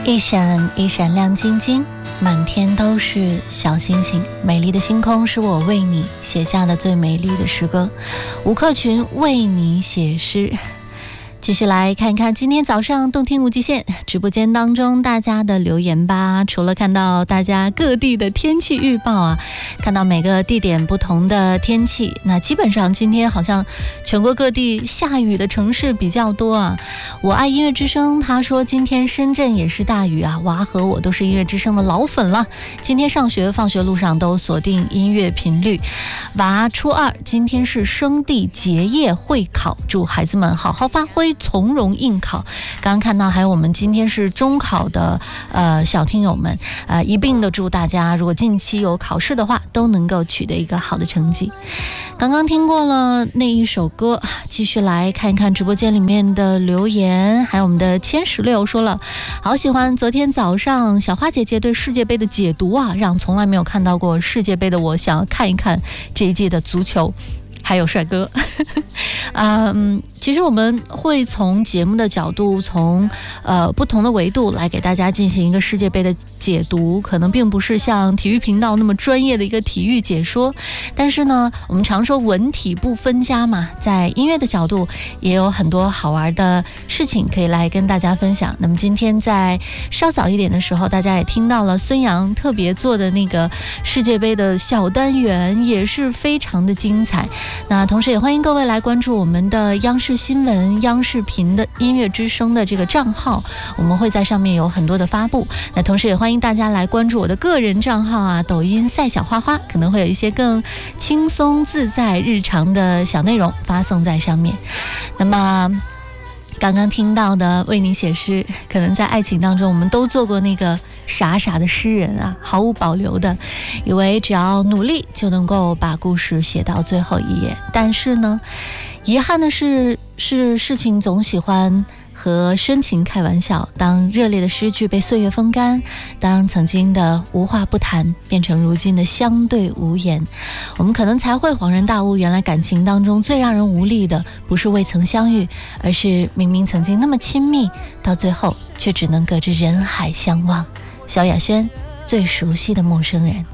一闪一闪亮晶晶，满天都是小星星，美丽的星空是我为你写下的最美丽的诗歌。吴克群为你写诗。继续来看看今天早上动听无极限直播间当中大家的留言吧。除了看到大家各地的天气预报啊，看到每个地点不同的天气，那基本上今天好像全国各地下雨的城市比较多啊。我爱音乐之声他说今天深圳也是大雨啊，娃和我都是音乐之声的老粉了，今天上学放学路上都锁定音乐频率。娃初二，今天是生地结业会考，祝孩子们好好发挥，从容应考。刚刚看到还有我们今天是中考的小听友们，一并的祝大家如果近期有考试的话都能够取得一个好的成绩。刚刚听过了那一首歌，继续来看一看直播间里面的留言。还有我们的千石榴说了，好喜欢昨天早上小花姐姐对世界杯的解读啊，让从来没有看到过世界杯的我想要看一看这一届的足球还有帅哥。其实我们会从节目的角度，从不同的维度来给大家进行一个世界杯的解读，可能并不是像体育频道那么专业的一个体育解说，但是呢，我们常说文体不分家嘛，在音乐的角度也有很多好玩的事情可以来跟大家分享。那么今天在稍早一点的时候，大家也听到了孙杨特别做的那个世界杯的小单元，也是非常的精彩。那同时也欢迎各位来关注我们的央视新闻、央视频的音乐之声的这个账号，我们会在上面有很多的发布。那同时也欢迎大家来关注我的个人账号啊，抖音赛小花花，可能会有一些更轻松自在日常的小内容发送在上面。那么刚刚听到的为你写诗，可能在爱情当中我们都做过那个傻傻的诗人啊，毫无保留的以为只要努力就能够把故事写到最后一页。但是呢，遗憾的是事情总喜欢和深情开玩笑，当热烈的诗句被岁月风干，当曾经的无话不谈变成如今的相对无言，我们可能才会恍然大悟，原来感情当中最让人无力的不是未曾相遇，而是明明曾经那么亲密，到最后却只能隔着人海相望。萧亚轩，最熟悉的陌生人。